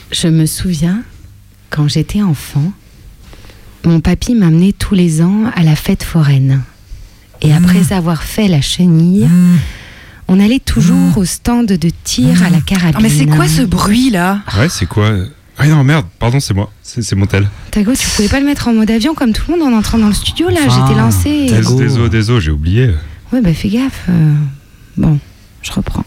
Je me souviens, quand j'étais enfant, mon papy m'amenait tous les ans à la fête foraine. Et après avoir fait la chenille, on allait toujours au stand de tir à la carabine. Ah, mais c'est quoi ce bruit là ? Ouais, c'est quoi ? Ah non, merde, pardon, c'est moi. C'est mon tel. Tago, tu pouvais pas le mettre en mode avion comme tout le monde en entrant dans le studio là. J'étais lancée. Désolé, j'ai oublié. Ouais, bah fais gaffe. Bon, je reprends.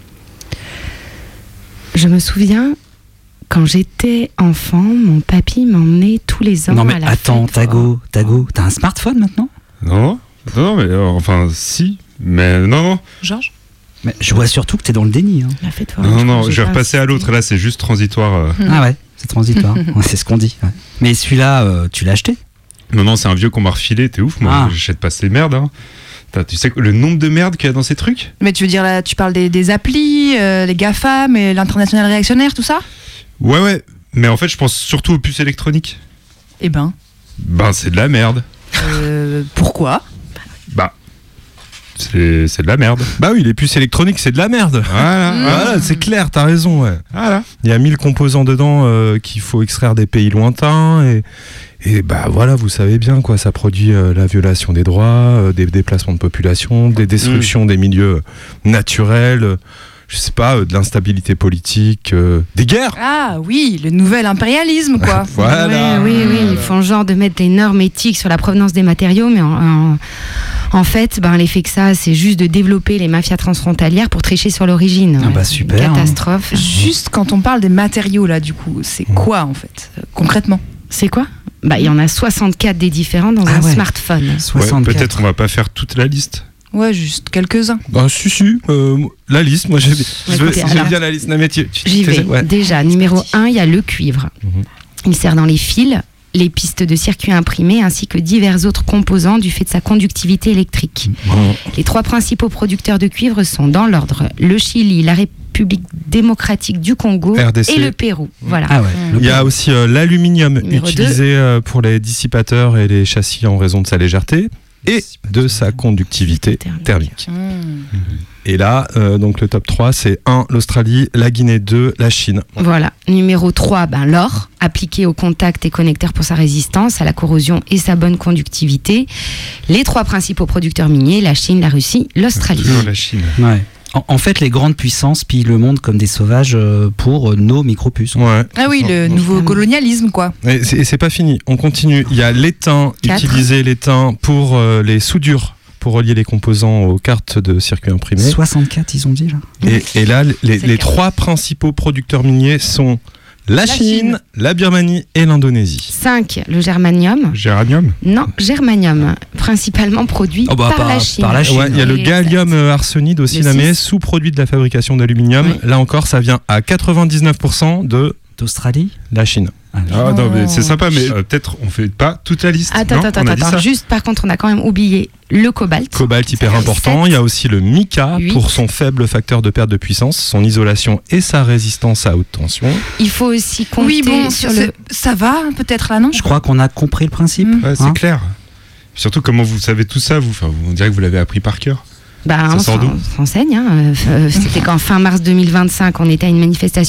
Je me souviens, quand j'étais enfant, mon papy m'emmenait tous les ans Non mais à la attends, fête. Tago, t'as un smartphone maintenant ? Non, mais enfin, si. Mais non. Georges ? Mais je vois surtout que t'es dans le déni. Hein. La fête foraine. Non, je vais repasser à l'autre. Là, c'est juste transitoire. Ah ouais, c'est transitoire. Ouais, c'est ce qu'on dit. Ouais. Mais celui-là, tu l'as acheté ? Non, c'est un vieux qu'on m'a refilé. T'es ouf, moi. J'achète pas ces merdes. Hein. Tu sais le nombre de merdes qu'il y a dans ces trucs ? Mais tu veux dire là, tu parles des applis, les GAFAM et l'international réactionnaire, tout ça ? Ouais. Mais en fait, je pense surtout aux puces électroniques. Eh ben. C'est de la merde. Pourquoi ? C'est de la merde. Bah oui, les puces électroniques, c'est de la merde. Voilà, c'est clair, t'as raison. Ouais. Voilà. Il y a 1000 composants dedans qu'il faut extraire des pays lointains et bah voilà, vous savez bien quoi, ça produit la violation des droits, des déplacements de population, des destructions des milieux naturels, je sais pas, de l'instabilité politique, des guerres. Ah oui, le nouvel impérialisme quoi. Voilà. Oui, ils font genre de mettre des normes éthiques sur la provenance des matériaux, mais en fait, l'effet que ça, c'est juste de développer les mafias transfrontalières pour tricher sur l'origine. Ah bah super. Une catastrophe. Juste quand on parle des matériaux là, du coup, c'est quoi en fait, concrètement ? C'est quoi ? Il y en a 64 des différents dans un smartphone. 64. Ouais, peut-être on va pas faire toute la liste. Ouais, juste quelques-uns. Si, la liste, moi j'aime bien la liste. Non, mais j'y vais. Ouais. Déjà, numéro 1, il y a le cuivre. Il sert dans les fils, les pistes de circuits imprimés ainsi que divers autres composants du fait de sa conductivité électrique. Les 3 principaux producteurs de cuivre sont dans l'ordre le Chili, la République démocratique du Congo RDC. et le Pérou. Voilà. Ah ouais. Il y a aussi l'aluminium utilisé pour les dissipateurs et les châssis en raison de sa légèreté et de sa conductivité thermique. Et là, donc le top 3, c'est 1, l'Australie, la Guinée 2, la Chine. Voilà. Numéro 3, l'or, appliqué au contact et connecteur pour sa résistance à la corrosion et sa bonne conductivité. Les 3 principaux producteurs miniers, la Chine, la Russie, l'Australie. La Chine. Ouais. En fait, les grandes puissances pillent le monde comme des sauvages pour nos micropuces. Ouais. Ah oui, le nouveau colonialisme, quoi. Et c'est pas fini, on continue. Il y a l'étain, utiliser l'étain pour les soudures, pour relier les composants aux cartes de circuits imprimés. 64, ils ont dit, là. Et là, les 3 principaux producteurs miniers sont la Chine, la Birmanie et l'Indonésie. 5, le germanium. Géranium ? Non, germanium, principalement produit par la Chine. Ouais, il y a le gallium arsenide aussi, mais sous-produit de la fabrication d'aluminium. Oui. Là encore, ça vient à 99% d'Australie, la Chine. Non, mais c'est sympa, mais peut-être on fait pas toute la liste. Attends. Juste, par contre, on a quand même oublié le cobalt. Cobalt hyper important. Il y a aussi le mica 8. Pour son faible facteur de perte de puissance, son isolation et sa résistance à haute tension. Il faut aussi compter sur ça va peut-être là, non ? Je crois qu'on a compris le principe. Ouais, c'est clair. Surtout comment vous savez tout ça, vous. Enfin, on dirait que vous l'avez appris par cœur. On s'enseigne. C'était qu'en fin mars 2025, on était à une manifestation